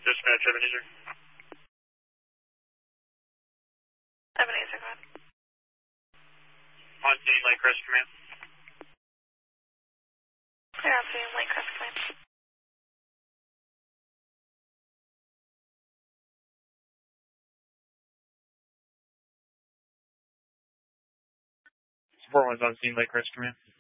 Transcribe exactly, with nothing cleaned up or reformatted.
Dispatch, Ebenezer. Ebenezer, go ahead. On scene, Lakecrest Command. Clear on scene, Lakecrest Command. Support one's on scene, Lakecrest Command.